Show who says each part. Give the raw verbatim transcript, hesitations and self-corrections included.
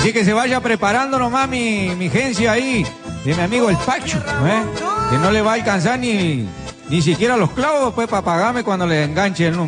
Speaker 1: Así que se vaya preparando nomás mi, mi gencia ahí, de mi amigo el Pacho, ¿eh? Que no le va a alcanzar ni, ni siquiera los clavos pues para pagarme cuando le enganche el número.